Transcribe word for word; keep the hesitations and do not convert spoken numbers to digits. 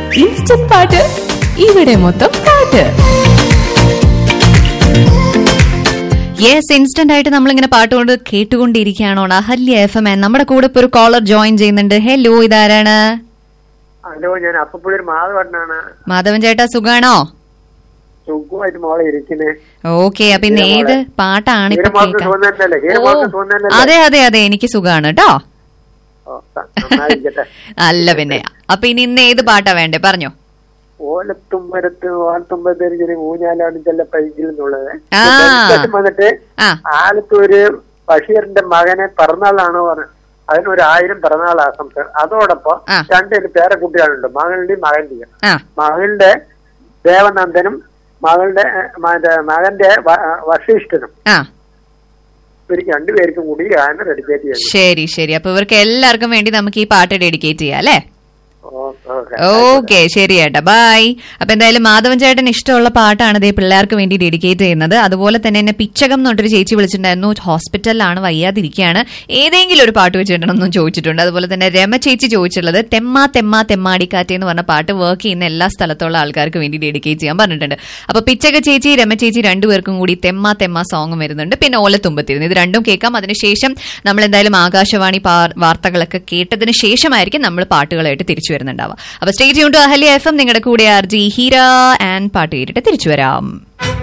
Instant പാട്ട് ഇവിടെ മൊത്തം പാട്ട്. യെസ്, ഇൻസ്റ്റന്റ് ആയിട്ട് നമ്മളിങ്ങനെ പാട്ടുകൊണ്ട് കേട്ടുകൊണ്ടിരിക്കുകയാണോ അഹല്യ എഫ് എം. നമ്മുടെ കൂടെ ഇപ്പൊ ഒരു കോളർ ജോയിൻ ചെയ്യുന്നുണ്ട്. ഹലോ, ഇതാരാണ്? ഹലോ, ഞാൻ അപ്പുപുഴ മാധവനാണ്. മാധവൻ ചേട്ടാ, സുഖാണോ? സുഖമായിട്ട് മോളെ ഇരിക്കുന്നേ. ഓക്കെ, അപ്പൊ ഇന്ന് ഏത് പാട്ടാണ് ഇപ്പൊ കേൾക്കാൻ? അതെ അതെ അതെ, എനിക്ക് സുഖാണ് കേട്ടോ. അല്ല പിന്നെ, അപ്പൊ ഇനി ഇന്ന് ഏത് പാട്ടാ വേണ്ടേ, പറഞ്ഞോ. ഓലത്തുമ്പരത്ത് ഓലത്തുമ്പത്തിന് ഊഞ്ഞാലാണ് ചെല്ലപ്പഴിക്കുന്നുള്ളത്. വന്നിട്ട് ആലത്തൂര് ബഷീറിന്റെ മകനെ പിറന്നാളാണ് പറഞ്ഞത്. അതിനൊരു ആയിരം പിറന്നാൾ ആശംസ. അതോടൊപ്പം രണ്ടു പേരക്കുട്ടികളുണ്ട്, മകളുടെയും മകന്റെയും. മകളുടെ ദേവനന്ദനും മകളുടെ മകന്റെ വശിഷ്ഠനും. ഇവർക്ക് രണ്ടുപേർക്കും കൂടി ഗാനം ഡെഡിക്കേറ്റ് ചെയ്യാം. ശരി ശരി, അപ്പൊ ഇവർക്ക് എല്ലാവർക്കും വേണ്ടി നമുക്ക് ഈ പാട്ട് ഡെഡിക്കേറ്റ് ചെയ്യാം അല്ലേ? ഓക്കെ, ശരി ചേട്ടാ, ബൈ. അപ്പൊ എന്തായാലും മാധവൻ ചേട്ടൻ ഇഷ്ടമുള്ള പാട്ടാണ് ഇതേ പിള്ളേർക്ക് വേണ്ടി ഡെഡിക്കേറ്റ് ചെയ്യുന്നത്. അതുപോലെ തന്നെ എന്നെ പിച്ചകം എന്നൊരു ചേച്ചി വിളിച്ചിട്ടുണ്ടായിരുന്നു, ഹോസ്പിറ്റലിലാണ്, വയ്യാതിരിക്കുകയാണ്, ഏതെങ്കിലും ഒരു പാട്ട് വെച്ചിട്ടുണ്ടെന്നും ചോദിച്ചിട്ടുണ്ട്. അതുപോലെ തന്നെ രമ ചേച്ചി ചോദിച്ചിട്ടുള്ളത് തെമ്മ തെമ്മ തെമ്മാടിക്കാറ്റ് എന്ന് പറഞ്ഞ പാട്ട് വർക്ക് ചെയ്യുന്ന എല്ലാ സ്ഥലത്തുള്ള ആൾക്കാർക്ക് വേണ്ടി ഡെഡിക്കേറ്റ് ചെയ്യാൻ പറഞ്ഞിട്ടുണ്ട്. അപ്പൊ പിച്ചക ചേച്ചി, രമ ചേച്ചി രണ്ടുപേർക്കും കൂടി തെമ്മ തെമ്മ സോങ് വരുന്നുണ്ട്. പിന്നെ ഓലത്തുമ്പത്തിരുന്ന്, ഇത് രണ്ടും കേൾക്കാം. അതിനുശേഷം നമ്മൾ എന്തായാലും ആകാശവാണി വാർത്തകളൊക്കെ കേട്ടതിന് ശേഷമായിരിക്കും നമ്മൾ പാട്ടുകളായിട്ട് തിരിച്ചു വരുന്നുണ്ടാവുക. അപ്പൊ stay tune to Ahalya F M. നിങ്ങളുടെ കൂടെ ആർ ജി ഹീര ആൻഡ് പാട്ട് കേട്ടിട്ട് തിരിച്ചു വരാം.